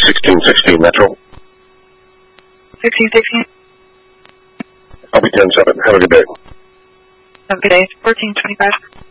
1616 Metro. 1616. I'll be 10-7. Have a good day. Have a good day. 1425.